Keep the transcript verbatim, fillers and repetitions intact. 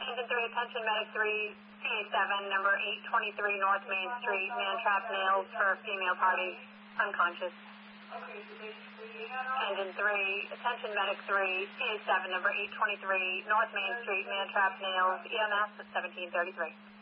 Engine three, attention medic three, C A seven, number eight twenty-three North Main Street, man trapped nails for female party, unconscious. Okay, so basically you had all... Engine three, attention medic three, C A seven, number eight twenty-three North Main Street, man trapped nails, E M S at seventeen thirty-three.